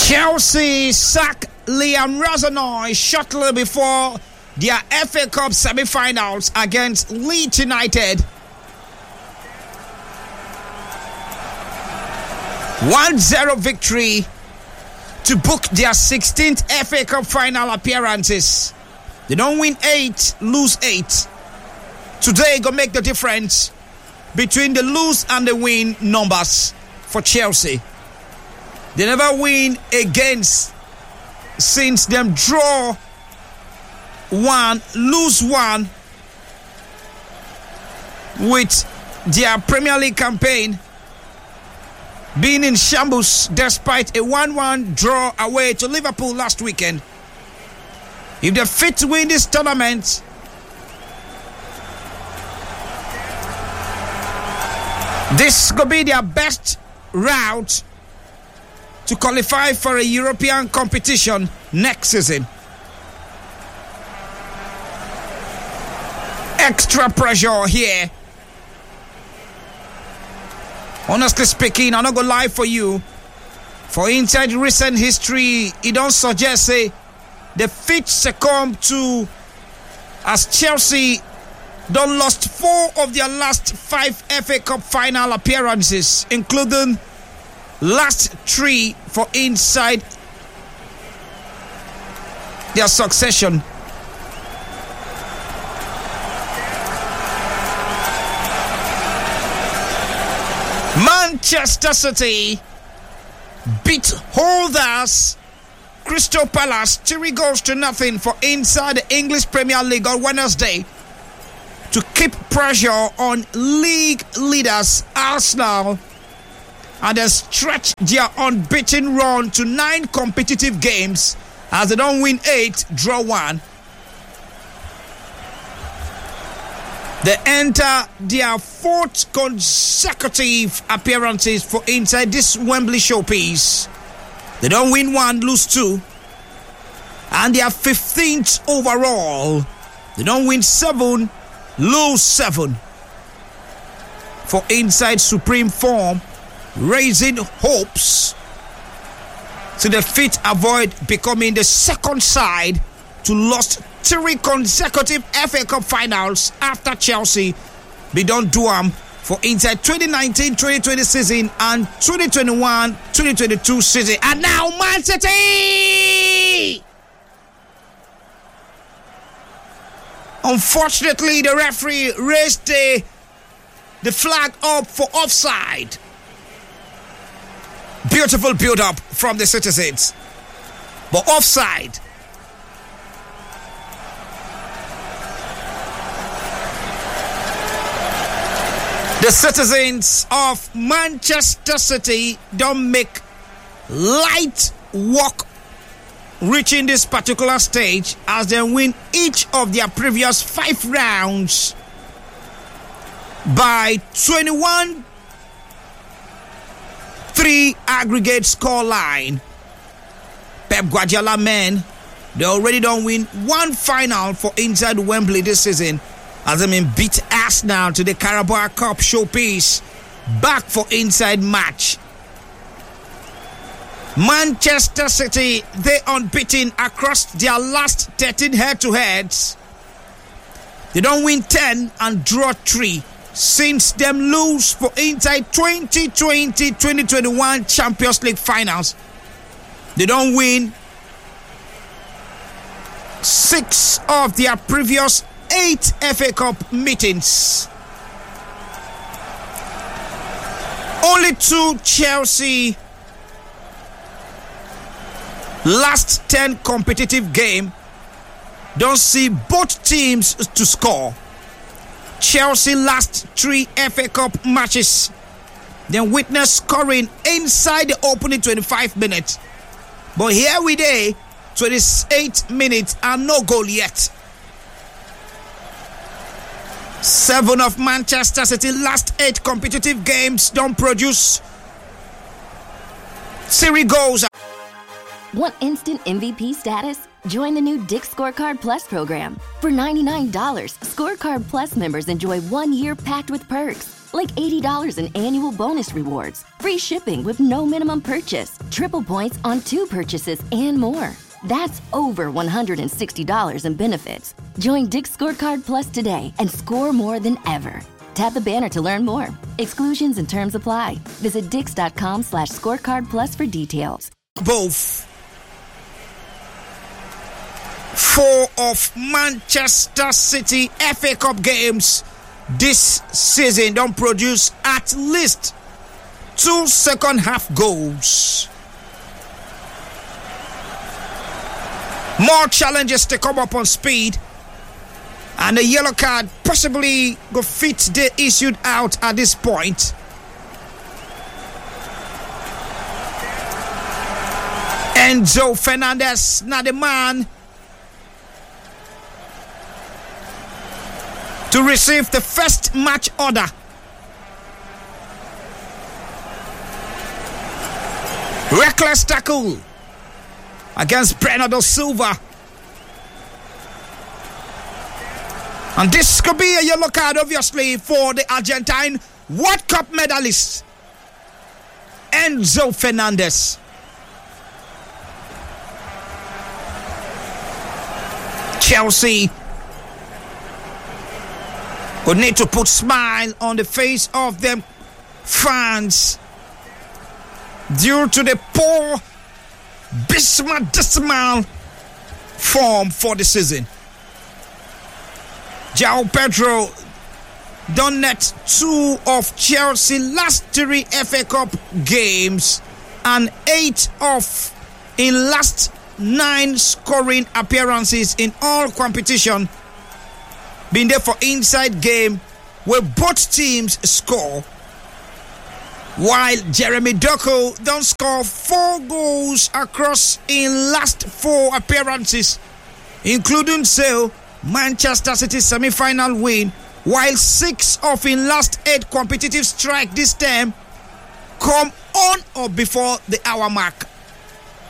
Chelsea sack Liam Razanoy shortly before their FA Cup semi-finals against Leeds United. 1-0 victory to book their 16th FA Cup final appearances. They don't win 8, lose 8. Today gonna make the difference between the lose and the win numbers for Chelsea. They never win against since them draw 1, lose 1 with their Premier League campaign being in shambles despite a 1-1 draw away to Liverpool last weekend. If they're fit to win this tournament, this could be their best route to qualify for a European competition next season. Extra pressure here. Honestly speaking, I'm not gonna lie for you. For inside recent history, it don't suggest the fit succumb to, as Chelsea done lost 4 of their last 5 FA Cup final appearances, including last 3 for inside their succession. Manchester City beat holders Crystal Palace 3-0 for inside the English Premier League on Wednesday to keep pressure on league leaders Arsenal and then stretch their unbeaten run to 9 competitive games as they don't win 8, draw 1. They enter their 4th consecutive appearances for inside this Wembley showpiece. They don't win 1, lose 2. And they are 15th overall. They don't win 7, lose 7. For inside supreme form, raising hopes to the fit avoid becoming the second side to lost 3 consecutive FA Cup finals after Chelsea. They don't do them for inside 2019-2020 season and 2021-2022 season. And now Man City! Unfortunately, the referee raised the flag up for offside. Beautiful build-up from the citizens. But offside. The citizens of Manchester City don't make light work reaching this particular stage as they win each of their previous 5 rounds by 21-3 aggregate score line. Pep Guardiola men, they already don't win 1 final for inside Wembley this season as they beat Arsenal to the Carabao Cup showpiece back for inside match. Manchester City, they unbeaten across their last 13 head-to-heads. They don't win 10 and draw 3 since them lose for inside 2020-2021 Champions League finals. They don't win 6 of their previous 8 FA Cup meetings. Only 2 Chelsea last 10 competitive game don't see both teams to score. Chelsea last 3 FA Cup matches then witness scoring inside the opening 25 minutes. But here we are, 28 minutes and no goal yet. 7 of Manchester City last 8 competitive games don't produce 3 goals. Want instant MVP status? Join the new Dick's Scorecard Plus program. For $99, Scorecard Plus members enjoy 1 year packed with perks, like $80 in annual bonus rewards, free shipping with no minimum purchase, triple points on 2 purchases, and more. That's over $160 in benefits. Join Dick's Scorecard Plus today and score more than ever. Tap the banner to learn more. Exclusions and terms apply. Visit dix.com/scorecard plus for details. Both 4 of Manchester City FA Cup games this season don't produce at least 2 second-half goals. More challenges to come up on speed, and the yellow card possibly go fit the issued out at this point. Enzo Fernandez, now the man to receive the first match order. Reckless tackle against Bernardo Silva. And this could be a yellow card, obviously, for the Argentine World Cup medalist, Enzo Fernandez. Chelsea would need to put smile on the face of them fans due to the poor dismal form for the season. João Pedro done net 2 of Chelsea last 3 FA Cup games and 8 of in last 9 scoring appearances in all competition, being there for inside game where both teams score, while Jeremy Doku don't score 4 goals across in last 4 appearances, including Manchester City semi-final win, while 6 of in last 8 competitive strike this term come on or before the hour mark.